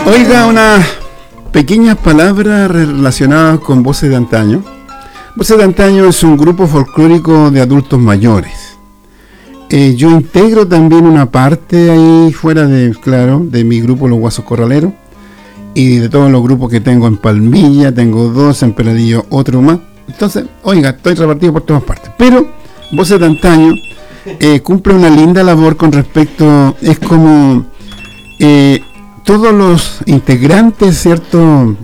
Oiga, unas pequeñas palabras relacionadas con Voces de Antaño. Voces de Antaño es un grupo folclórico de adultos mayores. Yo integro también una parte ahí fuera de mi grupo Los Guasos Corraleros y de todos los grupos que tengo en Palmilla, tengo 2, en Peladillo otro más. Entonces, oiga, estoy repartido por todas partes. Pero Voces de Antaño cumple una linda labor con respecto, es como todos los integrantes, ¿cierto?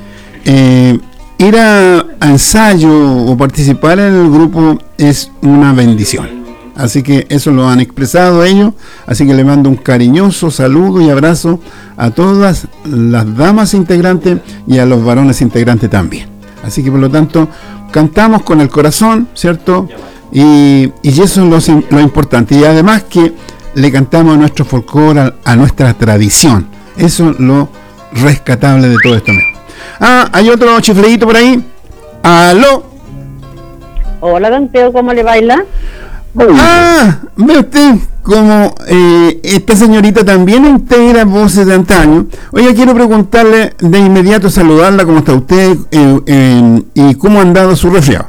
Ir a ensayo o participar en el grupo es una bendición. Así que eso lo han expresado ellos. Así que le mando un cariñoso saludo y abrazo a todas las damas integrantes y a los varones integrantes también. Así que por lo tanto, cantamos con el corazón, ¿cierto? Y eso es lo importante. Y además que le cantamos a nuestro folclore, a nuestra tradición. Eso es lo rescatable de todo esto mismo. Hay otro chifledito por ahí. ¡Aló! Hola, don Teo, ¿cómo le baila? Ve usted como esta señorita también integra Voces de Antaño. Oye, quiero preguntarle de inmediato, saludarla, cómo está usted y cómo ha andado su resfriado.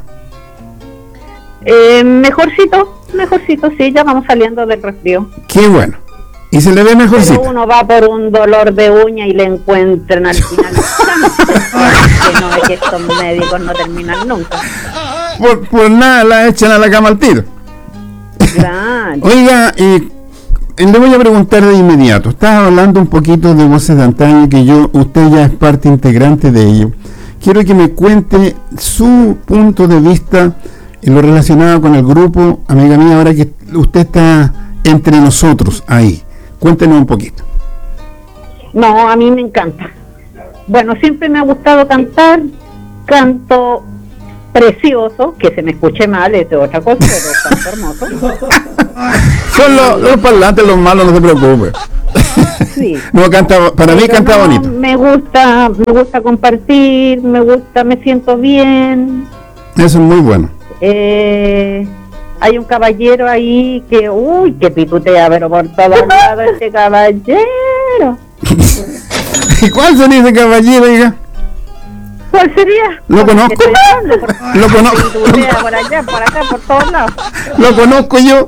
Mejorcito, sí, ya vamos saliendo del resfrío. Qué bueno. Y se le ve mejorcito. Pero uno va por un dolor de uña y le encuentran al final. Que no, es que estos médicos no terminan nunca. Por nada la echan a la cama al tiro. Claro. Oiga, le voy a preguntar de inmediato. Estaba hablando un poquito de Voces de Antaño, que usted ya es parte integrante de ello. Quiero que me cuente su punto de vista en lo relacionado con el grupo. Amiga mía, ahora que usted está entre nosotros ahí, cuéntenos un poquito. No, a mí me encanta. Bueno, siempre me ha gustado cantar. Canto precioso, que se me escuche mal es de otra cosa, pero canto hermoso. Son los parlantes los malos, no se preocupe. Sí. No, para mí canta bonito. Me gusta compartir, me siento bien. Eso es muy bueno. Hay un caballero ahí que pitutea, pero por todos lados este caballero. ¿Y cuál sería ese caballero, hija? ¿Cuál sería? Lo conozco. Lo conozco. Pitutea por allá, por acá, por todos lados. Lo conozco yo.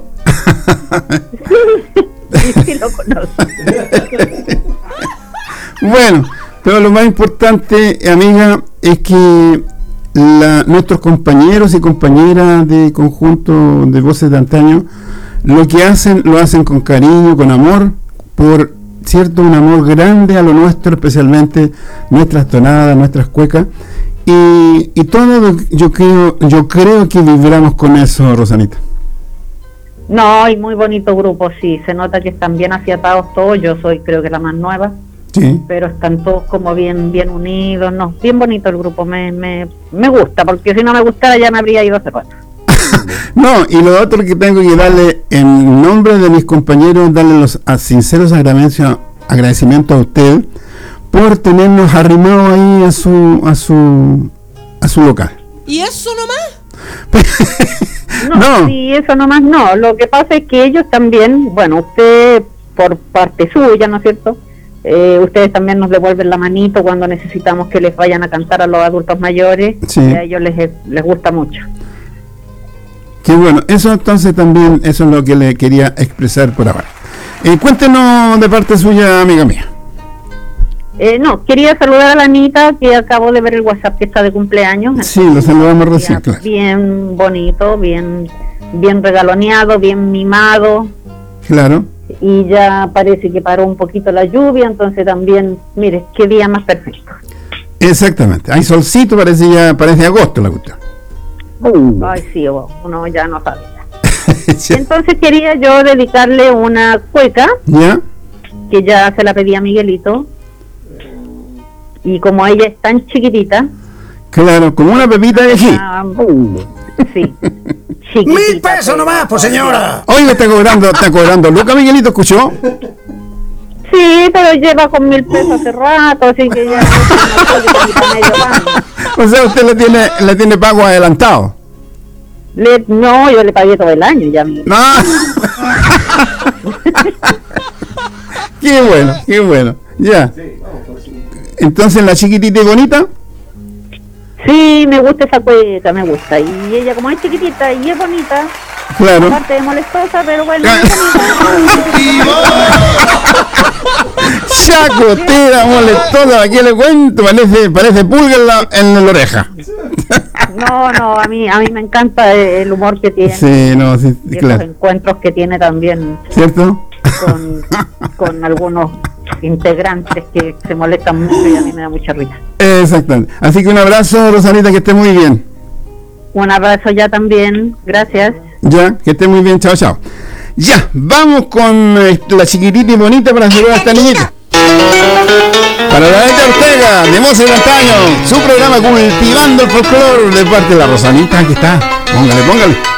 Sí, lo conozco. Bueno, pero lo más importante, amiga, es que nuestros compañeros y compañeras de conjunto de Voces de Antaño, lo hacen con cariño, con amor, por cierto, un amor grande a lo nuestro, especialmente nuestras tonadas, nuestras cuecas, y todo yo creo que vibramos con eso, Rosanita. No, y muy bonito grupo, sí, se nota que están bien afiatados todos. Yo soy creo que la más nueva. Sí. Pero están todos como bien unidos, no, bien bonito el grupo, me gusta, porque si no me gustara ya me habría ido hace rato. No, y lo otro que tengo que darle, en nombre de mis compañeros, darle los sinceros agradecimientos a usted por tenernos arrimados ahí a su local. ¿Y eso nomás? No, sí, eso nomás no. Lo que pasa es que ellos también, bueno, usted por parte suya, ¿no es cierto? Ustedes también nos devuelven la manito cuando necesitamos que les vayan a cantar a los adultos mayores. Sí. Y a ellos les gusta mucho. Qué bueno, eso entonces también, eso es lo que le quería expresar por ahora. Cuéntenos de parte suya, amiga mía. No, quería saludar a la Anita, que acabo de ver el WhatsApp que está de cumpleaños. Sí, lo saludamos recién, claro. Bien bonito, bien regaloneado, bien mimado. Claro. Y ya parece que paró un poquito la lluvia, entonces también, mire, qué día más perfecto. Exactamente, hay solcito, parece agosto la cuestión. Ay, sí, uno ya no sabe. Entonces quería yo dedicarle una cueca, ¿ya? Que ya se la pedí a Miguelito, y como ella es tan chiquitita. Claro, como una pepita de ají. Sí. ¡1,000 pesos nomás, pues señora! Hoy está cobrando Luca. Miguelito, ¿escuchó? Sí, pero lleva con 1,000 pesos hace rato, así que ya o sea, usted le tiene pago adelantado. No, yo le pagué todo el año ya. No. Qué bueno, ya. Entonces, la chiquitita y bonita. Sí, me gusta esa cueca, me gusta. Y ella como es chiquitita y es bonita, claro. Aparte de molestosa, pero bueno. Chacotera, molestosa, ¿a quién le cuento? Parece pulga en la oreja. No, a mí me encanta el humor que tiene. Sí, no, sí, y claro. los encuentros que tiene también. ¿Cierto? Con algunos integrantes que se molestan mucho y a mí me da mucha risa. Exactamente. Así que un abrazo, Rosalita, que esté muy bien. Un abrazo ya también, gracias. Ya, que esté muy bien, chao, chao. Ya, vamos con la chiquitita y bonita para saludar a esta niñita. Para la neta Ortega, de Voces de Antaño, su programa Cultivando el Folclor, de parte de la Rosalita, aquí está. Póngale.